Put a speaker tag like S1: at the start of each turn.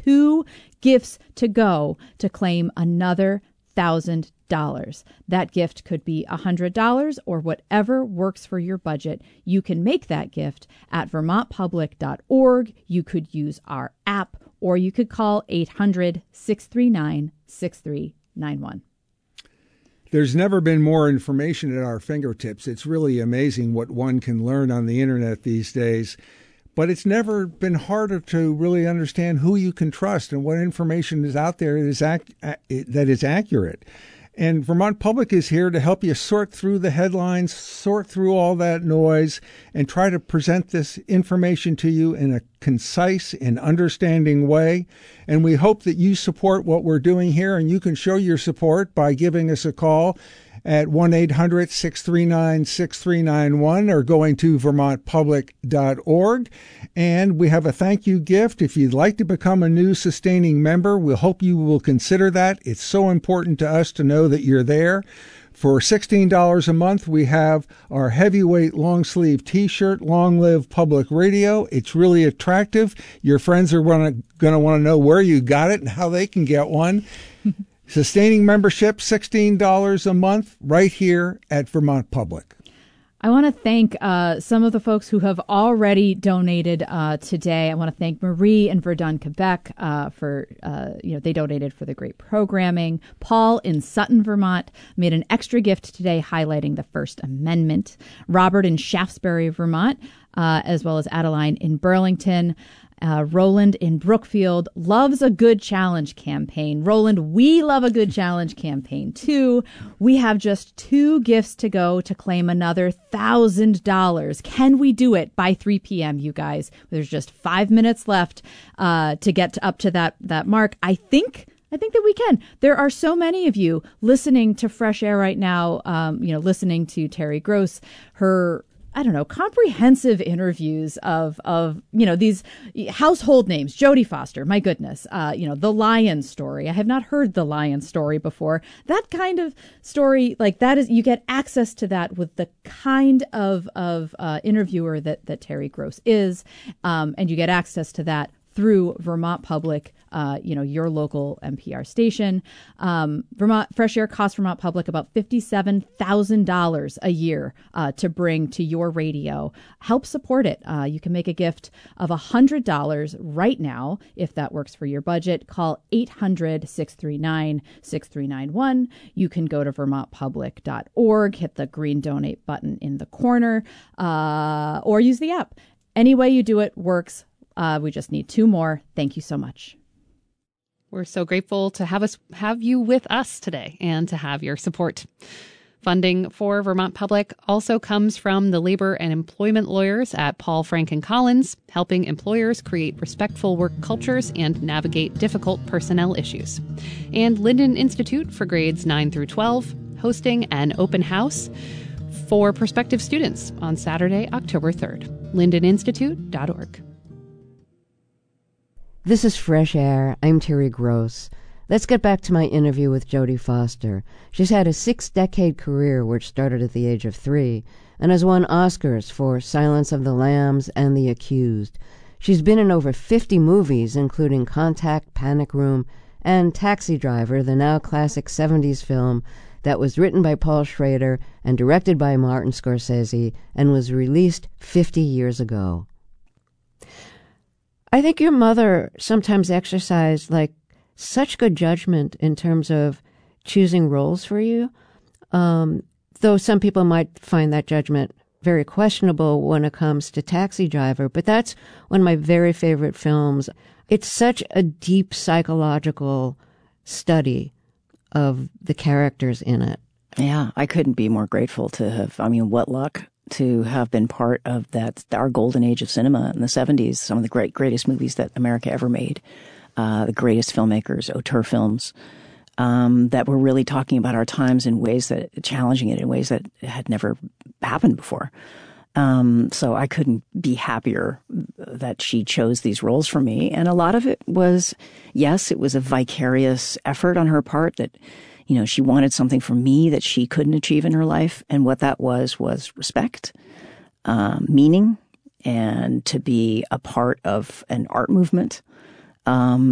S1: 2 gifts to go to claim another $1,000. That gift could be $100 or whatever works for your budget. You can make that gift at vermontpublic.org. You could use our app, or you could call 800-639-6391.
S2: There's never been more information at our fingertips. It's really amazing what one can learn on the internet these days. But it's never been harder to really understand who you can trust and what information is out there that is accurate. And Vermont Public is here to help you sort through the headlines, sort through all that noise, and try to present this information to you in a concise and understanding way. And we hope that you support what we're doing here, and you can show your support by giving us a call at 1-800-639-6391 or going to vermontpublic.org. And we have a thank you gift. If you'd like to become a new sustaining member, we hope you will consider that. It's so important to us to know that you're there. For $16 a month, we have our heavyweight long sleeve T-shirt, Long Live Public Radio. It's really attractive. Your friends are going to want to know where you got it and how they can get one. Sustaining membership, $16 a month, right here at Vermont Public.
S1: I want to thank some of the folks who have already donated today. I want to thank Marie in Verdun, Quebec, for they donated for the great programming. Paul in Sutton, Vermont, made an extra gift today highlighting the First Amendment. Robert in Shaftesbury, Vermont, as well as Adeline in Burlington. Roland in Brookfield loves a good challenge campaign. Roland, we love a good challenge campaign too. We have just 2 gifts to go to claim another $1,000. Can we do it by 3 p.m., you guys? There's just 5 minutes left to get up to that mark. I think that we can. There are so many of you listening to Fresh Air right now, listening to Terry Gross, her comprehensive interviews of these household names. Jodie Foster, my goodness. The Lion story. I have not heard the Lion story before. That kind of story, like that is, you get access to that with the kind of interviewer that Terry Gross is. And you get access to that through Vermont Public, your local NPR station. Vermont Fresh Air costs Vermont Public about $57,000 a year to bring to your radio. Help support it. You can make a gift of $100 right now if that works for your budget. Call 800-639-6391. You can go to vermontpublic.org, hit the green donate button in the corner, or use the app. Any way you do it works. We just need 2 more. Thank you so much.
S3: We're so grateful to have you with us today and to have your support. Funding for Vermont Public also comes from the labor and employment lawyers at Paul, Frank & Collins, helping employers create respectful work cultures and navigate difficult personnel issues. And Linden Institute for grades 9 through 12, hosting an open house for prospective students on Saturday, October 3rd. lindeninstitute.org.
S4: This is Fresh Air. I'm Terry Gross. Let's get back to my interview with Jodie Foster. She's had a 6-decade career which started at the age of 3 and has won Oscars for Silence of the Lambs and The Accused. She's been in over 50 movies, including Contact, Panic Room, and Taxi Driver, the now classic 70s film that was written by Paul Schrader and directed by Martin Scorsese and was released 50 years ago. I think your mother sometimes exercised such good judgment in terms of choosing roles for you, though some people might find that judgment very questionable when it comes to Taxi Driver. But that's one of my very favorite films. It's such a deep psychological study of the characters in it.
S5: Yeah, I couldn't be more grateful to have, what luck to have been part of our golden age of cinema in the 70s, some of the greatest movies that America ever made, the greatest filmmakers, auteur films, that were really talking about our times in ways challenging it in ways that had never happened before. So I couldn't be happier that she chose these roles for me. And a lot of it was, yes, it was a vicarious effort on her part that, she wanted something from me that she couldn't achieve in her life. And what that was respect, meaning, and to be a part of an art movement,